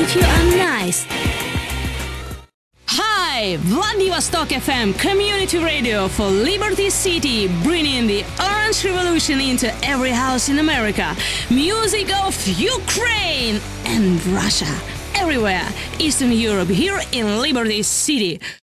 if you are nice. Hi, Vladivostok FM, community radio for Liberty City, bringing the Orange Revolution into every house in America. Music of Ukraine and Russia, everywhere, Eastern Europe, here in Liberty City.